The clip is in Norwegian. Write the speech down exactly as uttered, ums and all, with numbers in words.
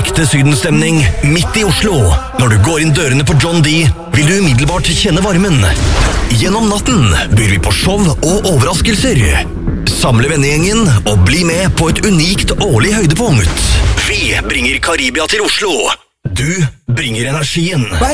Ekte sydenstemning midt i Oslo. Når du går inn dørene på John D, vil du umiddelbart kjenne varmen. Gjennom natten byr vi på show og overraskelser. Samle vennegjengen og bli med på et unikt årlig høydepunkt. Vi bringer Karibia til Oslo. Du bringer energien.